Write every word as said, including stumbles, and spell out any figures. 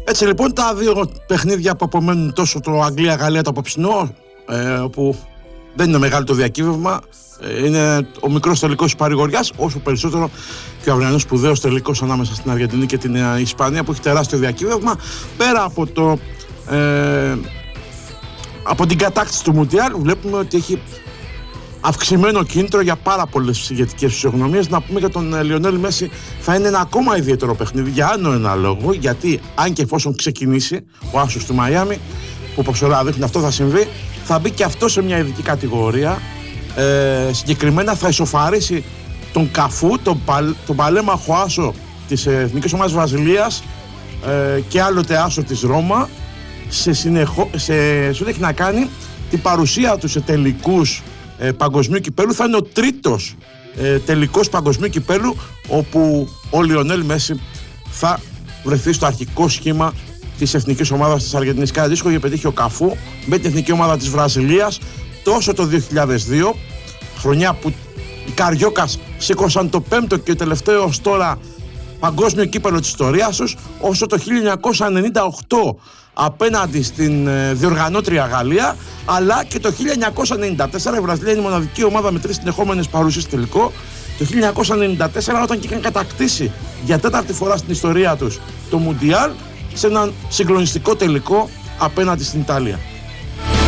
Έτσι λοιπόν τα δύο παιχνίδια που απομένουν, τόσο το Αγγλία-Γαλλία το απόψινό, ε, που δεν είναι μεγάλο το διακύβευμα, ε, είναι ο μικρός τελικός της παρηγοριάς, όσο περισσότερο και ο αυριανός σπουδαίος τελικός ανάμεσα στην Αργεντινή και την ε, Ισπανία, που έχει τεράστιο διακύβευμα. Πέρα από, το, ε, από την κατάκτηση του Μουντιάλ, βλέπουμε ότι έχει αυξημένο κίνητρο για πάρα πολλές ηγετικές φυσιογνωμίες. Να πούμε για τον Λιονέλ Μέση, θα είναι ένα ακόμα ιδιαίτερο παιχνίδι για άλλο ένα λόγο, γιατί αν και εφόσον ξεκινήσει ο άσος του Μαϊάμι, που όπως όλα δείχνουν αυτό θα συμβεί, θα μπει και αυτό σε μια ειδική κατηγορία. Ε, συγκεκριμένα θα ισοφαρίσει τον Καφού, τον, παλ, τον παλέμαχο άσο της Εθνικής Ομάδας Βραζιλίας ε, και άλλοτε άσο της Ρώμα, σε, συνεχώ, σε, σε έχει να κάνει την παρουσία του σε τελικούς ε, παγκοσμίου κυπέλου. Θα είναι ο τρίτος ε, τελικός παγκοσμίου κυπέλου όπου ο Λιονέλ Μέση θα βρεθεί στο αρχικό σχήμα της εθνικής ομάδας της Αργεντινής. Κάτι δύσκολο για πετύχει ο Καφού με την εθνική ομάδα της Βραζιλίας τόσο το δύο χιλιάδες δύο, χρονιά που οι Καριόκας σήκωσαν το πέμπτο και τελευταίο ως τώρα παγκόσμιο κύπελλο της ιστορίας τους, όσο το χίλια εννιακόσια ενενήντα οκτώ απέναντι στην ε, διοργανώτρια Γαλλία, αλλά και το χίλια εννιακόσια ενενήντα τέσσερα. Η Βραζιλία είναι η μοναδική ομάδα με τρεις συνεχόμενες παρουσίες τελικό. Το χίλια εννιακόσια ενενήντα τέσσερα, όταν και είχαν κατακτήσει για τέταρτη φορά στην ιστορία τους το Μουντιάλ, σε έναν συγκλονιστικό τελικό απέναντι στην Ιταλία.